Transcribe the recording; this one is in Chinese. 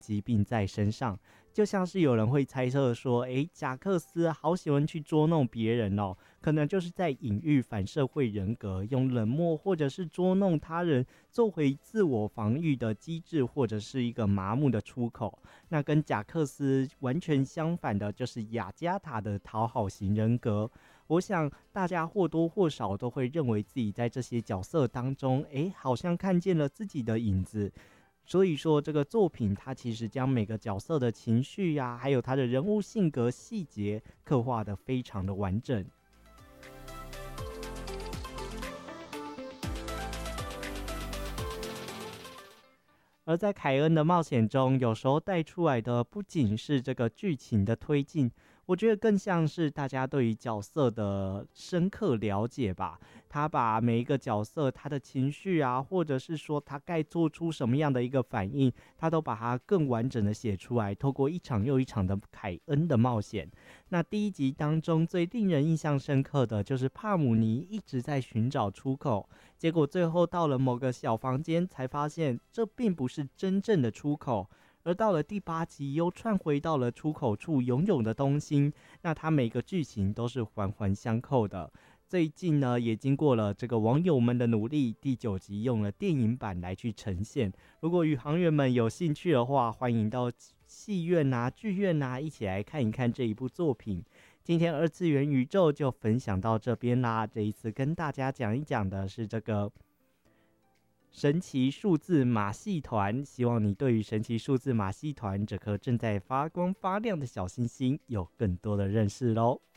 疾病在身上。就像是有人会猜测说，贾克斯好喜欢去捉弄别人哦，可能就是在隐喻反社会人格，用冷漠或者是捉弄他人作为自我防御的机制，或者是一个麻木的出口。那跟贾克斯完全相反的就是雅加达的讨好型人格。我想大家或多或少都会认为自己在这些角色当中，好像看见了自己的影子。所以说这个作品它其实将每个角色的情绪呀，还有他的人物性格细节刻画得非常的完整。而在凯恩的冒险中，有时候带出来的不仅是这个剧情的推进，我觉得更像是大家对于角色的深刻了解吧。他把每一个角色他的情绪啊，或者是说他该做出什么样的一个反应，他都把它更完整的写出来，透过一场又一场的凯恩的冒险。那第一集当中最令人印象深刻的就是帕姆尼一直在寻找出口，结果最后到了某个小房间才发现这并不是真正的出口，而到了第8集又串回到了出口处拥有的东西。那它每个剧情都是环环相扣的。最近呢，也经过了这个网友们的努力，第9集用了电影版来去呈现。如果宇航员们有兴趣的话，欢迎到戏院啊、剧院啊一起来看一看这一部作品。今天二次元宇宙就分享到这边啦。这一次跟大家讲一讲的是这个神奇数字马戏团，希望你对于神奇数字马戏团这颗正在发光发亮的小星星有更多的认识咯。